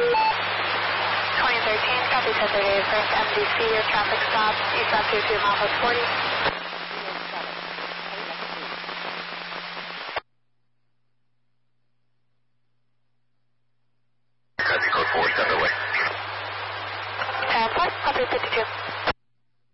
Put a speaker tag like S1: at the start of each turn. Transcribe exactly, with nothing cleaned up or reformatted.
S1: twenty thirteen, copy ten thirty-eight, first M D C, your traffic stop, eastbound two two, miles forty.
S2: Copy code four, send away.
S1: ten four, copy fifty-two.